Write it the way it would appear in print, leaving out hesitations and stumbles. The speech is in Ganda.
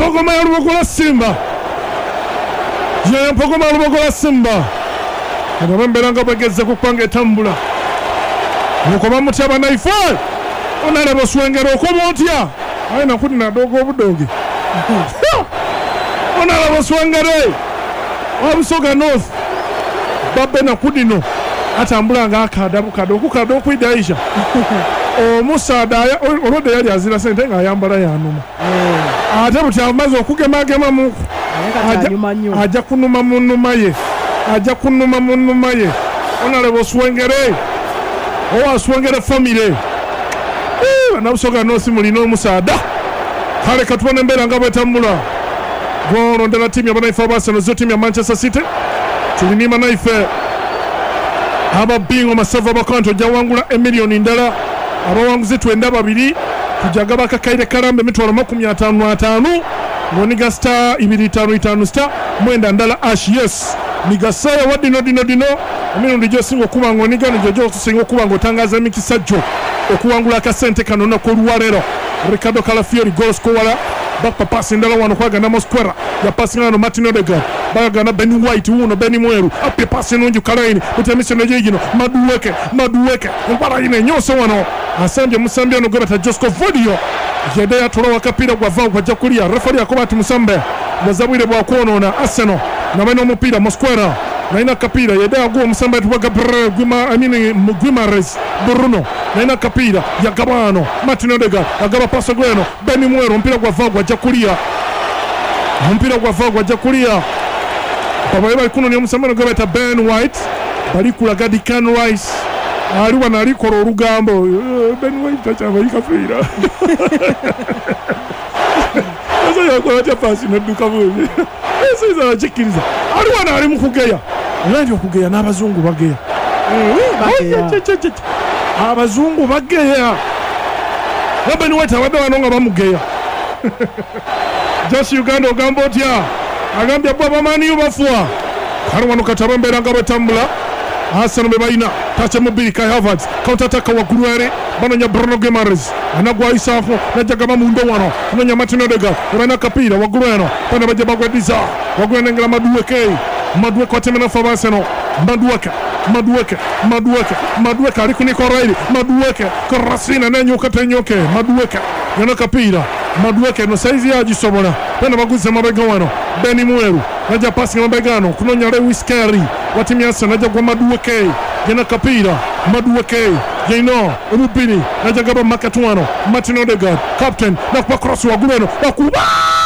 Empogoma ya Lubogola Simba. Empogoma ya Lubogola Simba. Abambelanga bagezze kukwanga etambula. Nukoba mutaba naifa. Onale boswengero okoba otya. Ayi nakudi na dogo obudoge. Onale boswengere. Wabusoga North. Babbe nakudi no. Atambula nga akada okwidaisha. Omusada olode yali azira sente nga ayambala yanuma. Ate buti amaze okugema mu aja kunuma munuma ye. Onale boswengere. Swengere family. Nabusoga North mulina omusada. Kale katubone mbera nga bwetambula. Gono ndala timu ya banaifa basa no timu ya Manchester City. Tulinima naife. Aba bingo masava bakanto jawangula emilioni ndala. Abawanguzi twenda babiri. Tujaga bakakaire karambe mitwalo 55. Ngoniga star 255 star. Mwenda ndala ash yes. Nigasaya wadino. Amino ndijo singo kuba ngoniga nijojo singo kuba ngotangaza mikisajjo. Okuwangula akasente kanona ko luwalero. Ricardo Calafiori goal scorer. Bakpa pass ndala wano kwa gana Mosquera. Ya pass ngano Martin Odegaard. Bagana Ben White uno Benny Mweru. Ape pass nonju kalaini. Mutemise nejigino. Maduweke. Mbara ine nyose wano. Asambye Musambye no gobata Josco Vodio. Yedea tolo wakapira kwa vau kwa jakulia. Refari akobati Musambe. Wazabwire bwa kuonona Arsenal. Na beno mupira Mosquera. Naina kapira yedea guo Musambe tuwaga Guimares Bruno. Naina kapira ya Gabano Martin Odegaard agaba paso gweno Benny Mweru mpira kwa vagwa jakulia Baba kuno ni Musambe gobeta Ben White bali kula gadi Can Rice aliwa nalikoro orugambo Ben White tachava ikafira Asa yakora chapasi naduka buzi Esa iza chikiriza aliwa nali mukugeya Nandi okugeya n'abazungu bageya abazungu bageya Ben White abadde wanonga bamugeya Josh Uganda ogamba otya agambye baba mani bafuwa kale wano kataba mbeera nga bwetambula Arsenal bebalina tache mubiri Kai Havertz counter attack waggulwere banonya Bruno Guimares anagwayisaako najagaba mundo wano anonya Martin Odegaard ebana kapiira waggulweno bana bajja bagwediza waggulwenengera Madueke watemena fa Arsenal Madueke ali kuniko Riley Madueke Karasina nenyuka tenyoke Madueke yana kapira Madueke no saizi yagisobola bana baguze mabega wano Benny Mweru naja pasi mabegano kunonya Lewis Kelly watimi Arsenal naja kwa Madueke yana kapira Madueke Jaino Rubini naja gaba Makatwano Martin Odegaard captain na kwa cross wa Guleno wakuba